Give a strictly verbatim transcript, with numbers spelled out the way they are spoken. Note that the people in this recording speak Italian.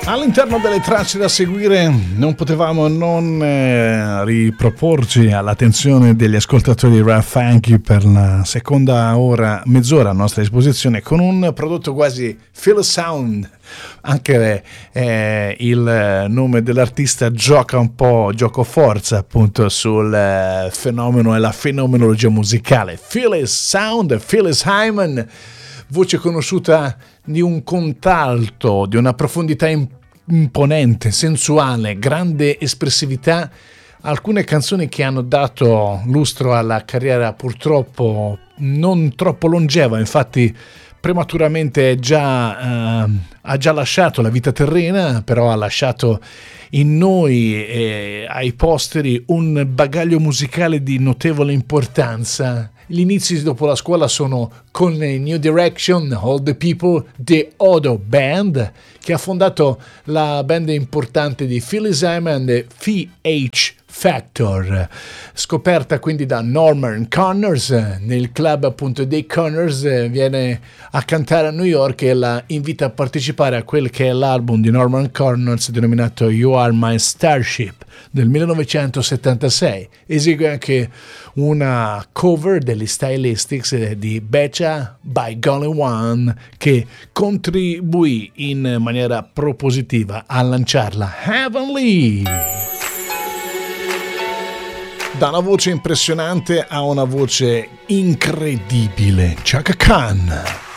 All'interno delle tracce da seguire non potevamo non eh, riproporci all'attenzione degli ascoltatori Rap Funky per la seconda ora, mezz'ora a nostra disposizione, con un prodotto quasi Feel Sound. Anche eh, il nome dell'artista gioca un po', gioco forza appunto sul eh, fenomeno e la fenomenologia musicale. Phyllis Sound, Phyllis Hyman, voce conosciuta di un contralto, di una profondità importante, imponente, sensuale, grande espressività, alcune canzoni che hanno dato lustro alla carriera purtroppo non troppo longeva, infatti prematuramente è già, uh, ha già lasciato la vita terrena, però ha lasciato in noi e ai posteri un bagaglio musicale di notevole importanza. Gli inizi dopo la scuola sono con New Direction, All the People, The Odo Band, che ha fondato la band importante di Phyllis Hyman e F H Factor, scoperta quindi da Norman Connors nel club appunto dei Connors. Viene a cantare a New York e la invita a partecipare a quel che è l'album di Norman Connors denominato You Are My Starship del millenovecentosettantasei. Esegue anche una cover degli Stylistics di Betcha by Golly One, che contribuì in maniera propositiva a lanciarla. Heavenly, da una voce impressionante a una voce incredibile, Chaka Khan.